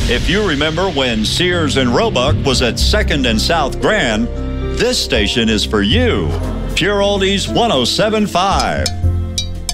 If you remember when Sears and Roebuck was at 2nd and South Grand, this station is for you. Pure Oldies 107.5.